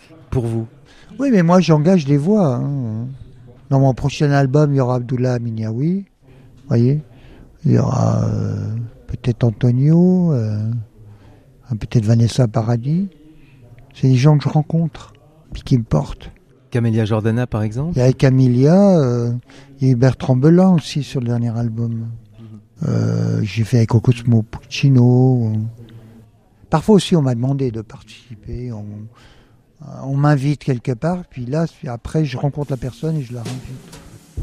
pour vous? Oui, mais moi j'engage des voix. Hein. Dans mon prochain album, il y aura Abdullah Minyawi, voyez. Il y aura peut-être Antonio, peut-être Vanessa Paradis. C'est des gens que je rencontre, puis qui me portent. Camélia Jordana, par exemple? Il y a Camilia, il y a Bertrand Belin aussi sur le dernier album. J'ai fait avec Cosmo Puccino. Parfois aussi, on m'a demandé de participer. On m'invite quelque part, puis là, après, je rencontre la personne et je la rencontre.